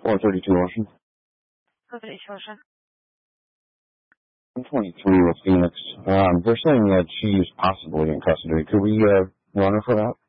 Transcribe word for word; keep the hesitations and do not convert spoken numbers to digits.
four thirty-two Ocean. four thirty-two Ocean. I'm twenty-three with Phoenix. Um, they're saying that she's possibly in custody. Could we uh, run her for that?